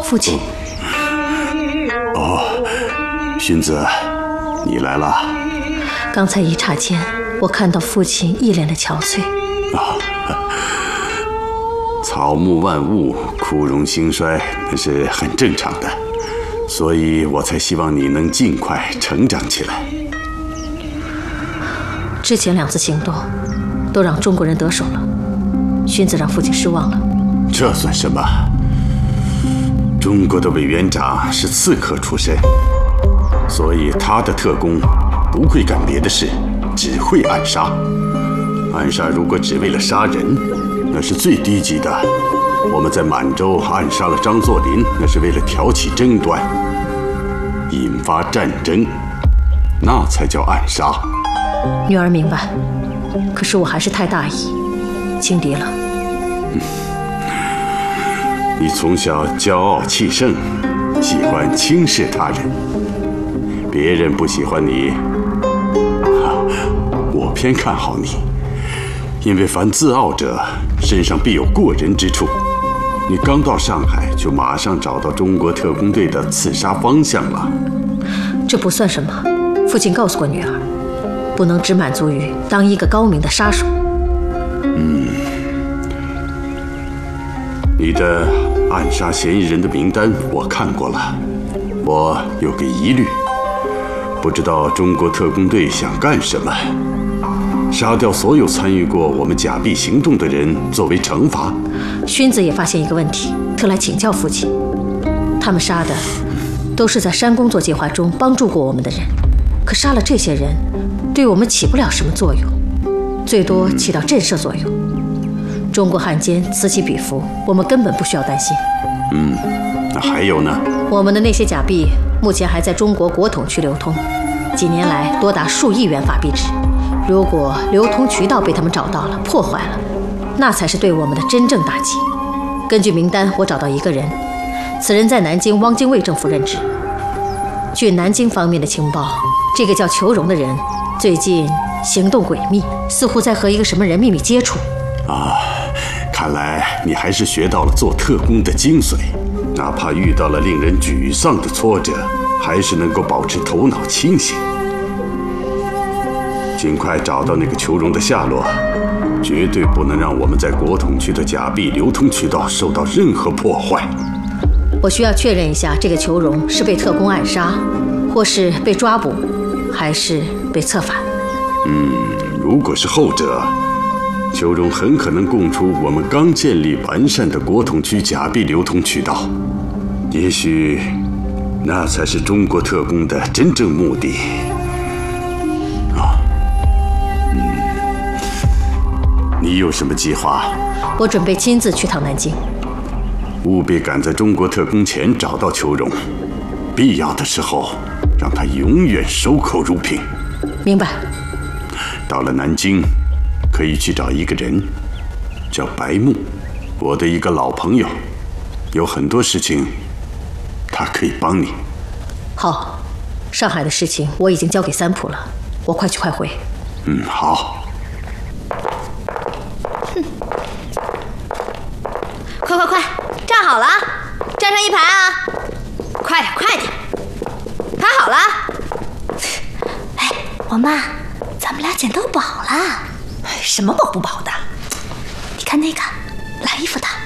父亲。 哦，荀子，你来了。 刚才一刹间，我看到父亲一脸的憔悴。 草木万物枯荣兴衰，那是很正常的，所以我才希望你能尽快成长起来。 之前2次行动都让中国人得手了，荀子让父亲失望了。 这算什么？中国的委员长是刺客出身，所以他的特工不会干别的事，只会暗杀。暗杀如果只为了杀人，那是最低级的。我们在满洲暗杀了张作霖，那是为了挑起争端，引发战争，那才叫暗杀。 女儿明白，可是我还是太大意，轻敌了。 你从小骄傲气盛，喜欢轻视他人，别人不喜欢你，我偏看好你，因为凡自傲者身上必有过人之处。你刚到上海，就马上找到中国特工队的刺杀方向了。 这不算什么，父亲告诉过女儿，不能只满足于当一个高明的杀手。 你的暗杀嫌疑人的名单我看过了，我有个疑虑，不知道中国特工队想干什么？杀掉所有参与过我们假币行动的人作为惩罚？ 荀子也发现一个问题，特来请教父亲。他们杀的都是在山工作计划中帮助过我们的人，可杀了这些人，对我们起不了什么作用，最多起到震慑作用。中国汉奸此起彼伏，我们根本不需要担心。 那还有呢？ 我们的那些假币目前还在中国国统区流通，几年来多达数亿元法币值。如果流通渠道被他们找到了、破坏了，那才是对我们的真正打击。根据名单，我找到一个人，此人在南京汪精卫政府任职。据南京方面的情报，这个叫裘荣的人最近行动诡秘，似乎在和一个什么人秘密接触。 看来你还是学到了做特工的精髓，哪怕遇到了令人沮丧的挫折，还是能够保持头脑清醒。尽快找到那个裘荣的下落，绝对不能让我们在国统区的假币流通渠道受到任何破坏。 我需要确认一下，这个裘荣是被特工暗杀，或是被抓捕，还是被策反？ 如果是后者，裘荣很可能供出我们刚建立完善的国统区假币流通渠道，也许那才是中国特工的真正目的。你有什么计划？ 我准备亲自去趟南京， 务必赶在中国特工前找到裘荣，必要的时候让他永远守口如瓶。 明白。 到了南京，可以去找一个人，叫白木，我的一个老朋友，有很多事情他可以帮你。 好，上海的事情我已经交给三浦了，我快去快回。 好。 快，站好了，站上一排啊！快点，排好了。 哎，王妈，咱们俩捡到宝了。 什么宝不宝的？ 你看那个蓝衣服的。